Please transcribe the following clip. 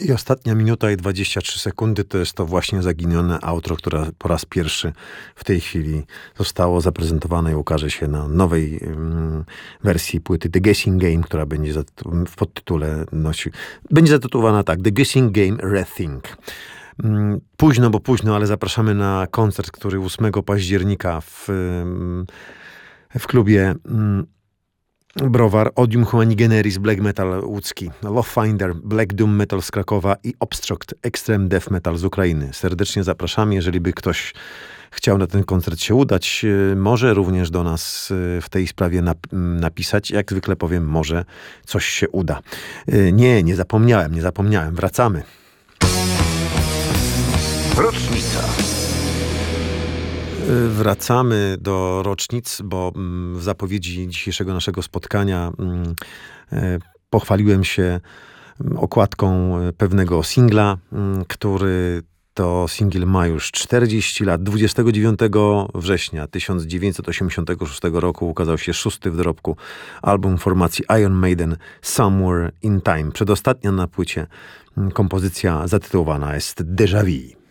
I ostatnia minuta i 23 sekundy to jest to właśnie zaginione outro, które po raz pierwszy w tej chwili zostało zaprezentowane i ukaże się na nowej wersji płyty The Guessing Game, która będzie w podtytule będzie zatytułowana tak: The Guessing Game Rethink. Późno, bo późno, ale zapraszamy na koncert, który 8 października w klubie Browar, Odium Humani Generis, Black Metal łódzki, Love Finder, Black Doom Metal z Krakowa i Obstruct, Extreme Death Metal z Ukrainy. Serdecznie zapraszamy, jeżeli by ktoś chciał na ten koncert się udać, może również do nas w tej sprawie napisać. Jak zwykle powiem, może coś się uda. Nie zapomniałem, wracamy. Rocznica. Wracamy do rocznic, bo w zapowiedzi dzisiejszego naszego spotkania pochwaliłem się okładką pewnego singla, który to singiel ma już 40 lat. 29 września 1986 roku ukazał się 6. w dorobku album formacji Iron Maiden Somewhere in Time. Przedostatnia na płycie kompozycja zatytułowana jest Déjà Vu.